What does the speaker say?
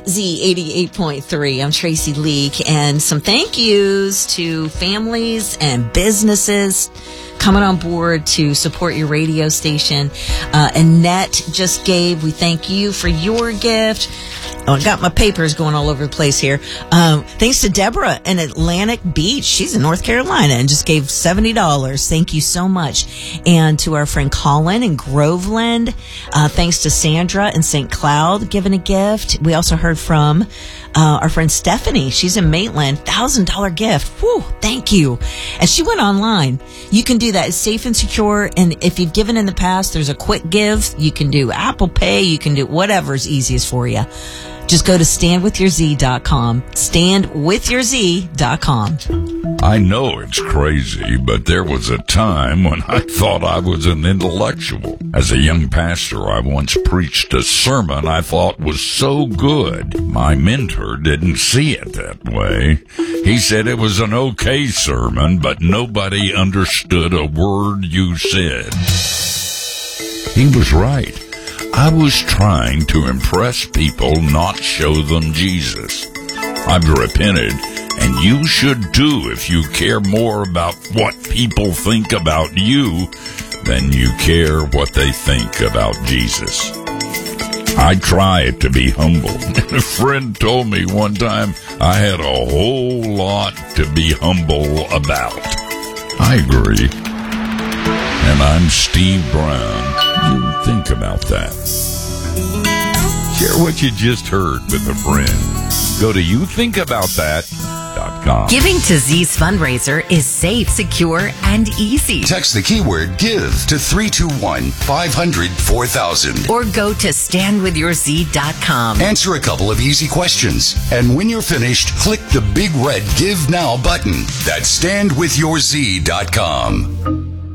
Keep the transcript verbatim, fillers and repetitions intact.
Z eighty-eight point three. I'm Tracy Leak, and some thank yous to families and businesses coming on board to support your radio station. Uh, Annette just gave. We thank you for your gift. Oh, I got my papers going all over the place here. Um, thanks to Deborah in Atlantic Beach. She's in North Carolina and just gave seventy dollars. Thank you so much. And to our friend Colin in Groveland. Uh, thanks to Sandra in Saint Cloud giving a gift. We also heard from uh, our friend Stephanie. She's in Maitland. one thousand dollars gift. Whew, thank you. And she went online. You can do that. It's safe and secure. And if you've given in the past, there's a quick give. You can do Apple Pay. You can do whatever's easiest for you. Just go to stand with your z dot com. stand with your z dot com. I know it's crazy, but there was a time when I thought I was an intellectual. As a young pastor, I once preached a sermon I thought was so good. My mentor didn't see it that way. He said it was an okay sermon, but nobody understood a word you said. He was right. I was trying to impress people, not show them Jesus. I've repented, and you should too if you care more about what people think about you than you care what they think about Jesus. I try to be humble. A friend told me one time I had a whole lot to be humble about. I agree. And I'm Steve Brown. You think about that. Share what you just heard with a friend. Go to you think about that dot com. Giving to Z's fundraiser is safe, secure, and easy. Text the keyword GIVE to three two one, five hundred, four thousand. Or go to stand with your z dot com. Answer a couple of easy questions. And when you're finished, click the big red Give Now button. That's stand with your z dot com.